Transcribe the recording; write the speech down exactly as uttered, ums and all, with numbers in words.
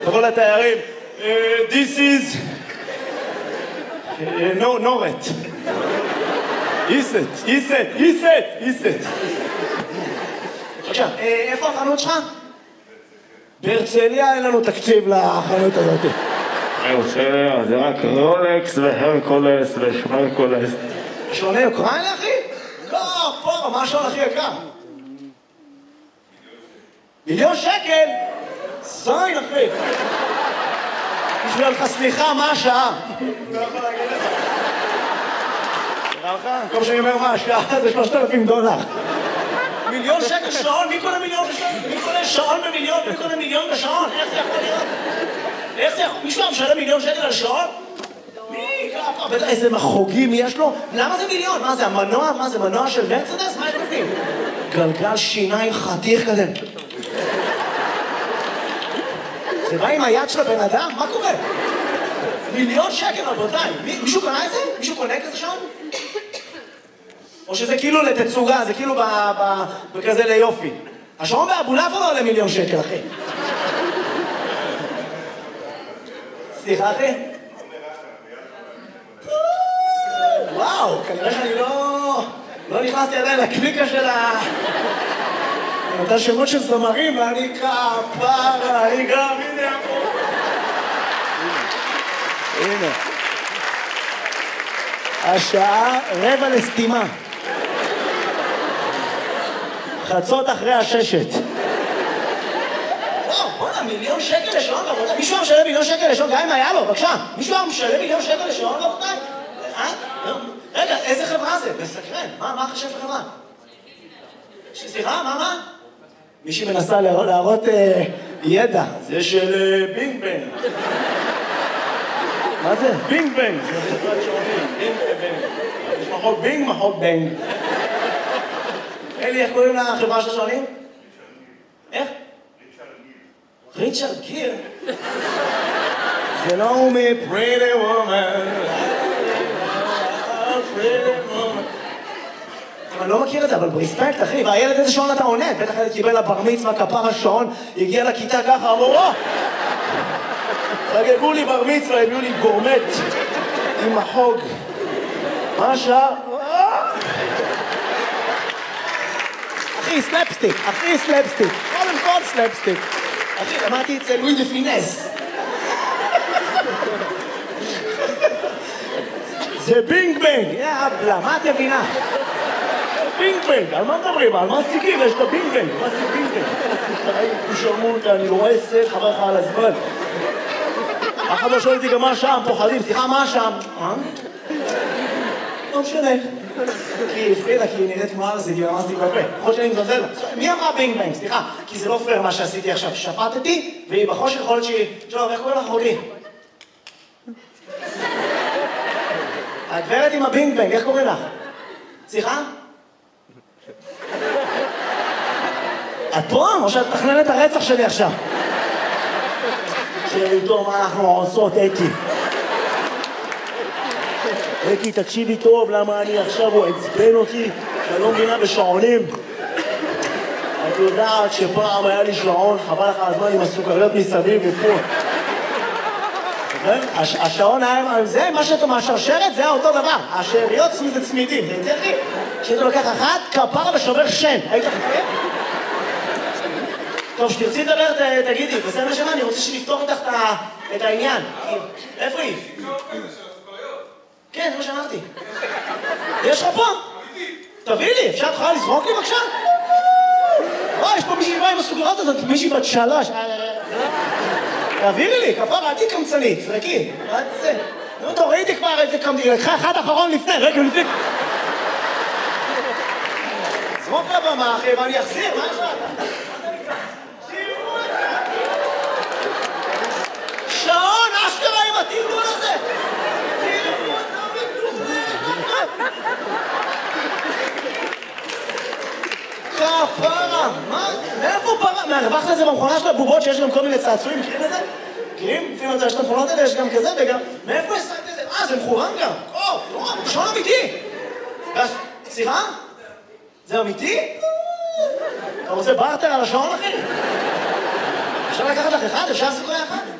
כל התיירים, this is נורת. איסט, איסט, איסט, איסט. עכשיו, איפה החנות שלך? בהרצליה אין לנו תקציב לחנות הזאת. בהרצליה זה רק רולקס והרקולס ושמרקולס. שעוני אוקראינה, אחי? לא, פה, מה השעון הכי יקר? מיליון שקל? זין, אחי. בשביל לך סליחה, מה השעה? לא יכול להגיד לך. נראה לך? כל שאני אומר מה השעה זה שלושת אלפים דולר. מיליון שקל שעון? מי קונה מיליון בשעון? מי קונה שעון במיליון? מי קונה מיליון בשעון? איך זה יכול להיות? איך זה יכול? מישהו משלם מיליון שקל על שעון? מי? בטח איזה מחוגים יש לו? למה זה מיליון? מה זה, המנוע? מה זה, מנוע של מרצדס? מה יש בפנים? גלגל שיניים חתיך כזה. זה בא עם היד של הבן אדם? מה קורה? מיליון שקל, רבותיי. מישהו קנה את זה? מישהו קונה כזה שעון? או שזה כאילו לתצוגה, זה כאילו בכזה ליופי. השעון באבולעפיה לא עולה מיליון שקל, אחי. סליחה, אחי? וואו, כנראה שאני לא... לא נכנסתי עדיין לקליקה של ה... אותה שמות של זמרים, ואני כפרה, אני גם, הנה פה. הנה. השעה רבע לסתימה. חצות אחרי הששת. וואו, בוא'נה, מיליון שקל לשעון, רבותיי. מישהו היה משלם מיליון שקל לשעון, גם אם היה לו, בבקשה. מישהו היה משלם מיליון שקל לשעון, רבותיי? אה? רגע, איזה חברה זה? בסקרן. מה, מה חשב חברה? סליחה, מה, מה? מישהי מנסה להראות ידע. זה של בינג בנג. מה זה? בינג בנג. זה חברת שעונים. בינג ובנג. יש מחוק בינג, מחוק בנג. אלי, איך קוראים לחברה של שעונים? איך? ריצ'רד גיר. זה לא הוא מ-Pretty Woman. Pretty Woman. אני לא מכיר את זה, אבל ברספקט, אחי. והילד איזה שעון אתה עונד? בטח הילד קיבל לבר מצווה, כפר השעון, הגיע לכיתה ככה, אמרו, או! חגגו לי בר מצווה, הביאו לי גורמט עם החוג. מה השעה? אחי, סלפסטיק, אחי, סלפסטיק. קודם כל סלפסטיק. אחי, למדתי אצל לואי דה פינס. זה בינג בנג. יאבלה, מה את מבינה? בינג בנג, על מה מדברים? על מה סטיקים? יש את הבינג בנג. מה זה בינג בנג? שרמות, אני לא רואה סט, חבר לך על הזמן. אחד לא שואל אותי גם מה השעה, הם פוחדים. סליחה, מה השעה? אה? לא משנה. כי הפחידה, כי היא נראית כמו ארזית, היא רמזתי בפה. יכול שאני מזלזל. מי אמרה בינג בנג? סליחה, כי זה לא פייר מה שעשיתי עכשיו. שפטתי, והיא בחושך יכול להיות שהיא... שלום, איך קוראים לך אחותי? הגברת עם הבינג בנג, איך קוראים לך? סליחה? את פה? או שאת מתכננת הרצח שלי עכשיו? שאיתו מה אנחנו עושות, אתי. אתי, תקשיבי טוב, למה אני עכשיו, הוא עצבן אותי, שאני לא מבינה בשעונים. את יודעת שפעם היה לי שעון, חבל לך הזמן עם הסוכריות מסביב ופה. השעון היה, זה מה שאתה מהשרשרת, זה היה אותו דבר. השאריות זה צמידים, זה יותר לי. כשאתה לוקח אחת, כפר ושובר שן. היית חכה? טוב, שתרצי לדבר, תגידי, בסדר נשמה, אני רוצה שנפתור איתך את העניין. איפה היא? כן, זה מה שאמרתי. יש לך פה? תביא לי, אפשר את יכולה לזרוק לי בבקשה? וואי, יש פה מישהי באה עם הסוגרות הזאת, מישהי בת שלוש. תעבירי לי, כפרה, אל תהי קמצנית, זרקי. אל תזה. נו, תורידי כבר איזה קמצנית, לקחה אחד אחרון לפני, רגע, לפני. זרוק לבמה, אחי, ואני אחזיר, מה יש לך? שעון, אשכרה עם התרגול הזה! תראו אותה מדומה! כפרה! מה? מאיפה פרה? מהרווחת לזה במכונה של הבובות שיש גם כל מיני צעצועים, מכירים את זה? מכירים? לפעמים יש את המכונות האלה, יש גם כזה וגם... מאיפה השחקת את זה? אה, זה מכוון גם! או, לא, שעון אמיתי! סליחה? זה אמיתי? אתה רוצה בארטר על השעון, אחי? אפשר לקחת לך אחד, אפשר לעשות לך אחד.